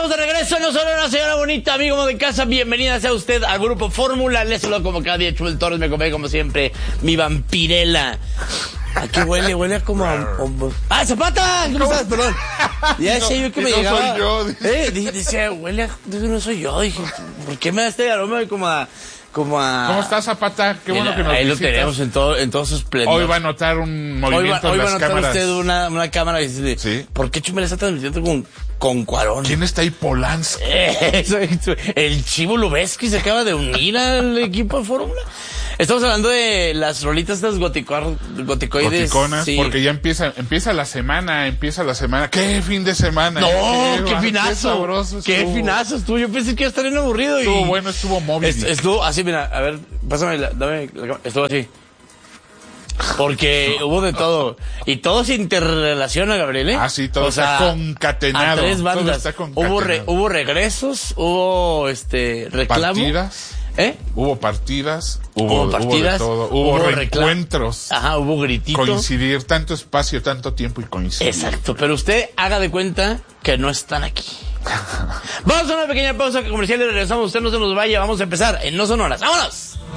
estamos de regreso. No solo una señora bonita, amigo de casa. Bienvenida sea usted al Grupo Fórmula. Les saludo como cada día. Chubel Torres me come como siempre. Mi vampirela. ¿A qué huele? Huele como a... ¡Ah, Zapata! ¿Cómo estás? Perdón. Ya decía yo que me llegaba... No soy yo. Decía, huele a... No soy yo. Dije, ¿por qué me da este aroma como a... ¿Cómo estás, Zapata? Qué bueno que nos ahí visitas. Lo tenemos en todos sus esplendor. Hoy va a notar un movimiento hoy en va las a notar cámaras. usted una cámara y dice, ¿sí? ¿Por qué Chumel está transmitiendo con Cuarón? ¿Quién está ahí? Polanski. El Chivo Lubeski se acaba de unir al equipo de Fórmula. Estamos hablando de las rolitas estas goticoides. Goticonas, sí. porque ya empieza la semana. ¡Qué fin de semana! ¡No! ¡Qué finazo! ¡Qué sabroso estuvo! ¡Qué finazo estuvo! Yo pensé que iba a estar bien aburrido. Estuvo bueno, estuvo móvil. Estuvo así, mira, a ver, pásame, dame la cámara. Estuvo así. Porque hubo de todo. Y todo se interrelaciona, Gabriel, ¿eh? Ah, sí, todo está concatenado. A tres bandas. Todo está concatenado. Hubo regresos, hubo reclamo. Partidas. Hubo partidas, hubo de todo, hubo reencuentros. Ajá, hubo gritito. Coincidir, tanto espacio, tanto tiempo y coincidir. Exacto, pero usted haga de cuenta que no están aquí. Vamos a una pequeña pausa comercial y regresamos. Usted no se nos vaya, vamos a empezar en No Sonoras. ¡Vámonos!